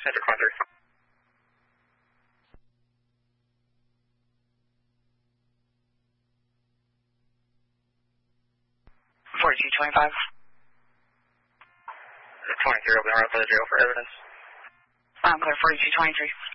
Enter contact. 4225. 23, open the road for the jail for evidence. I'm clear 4223.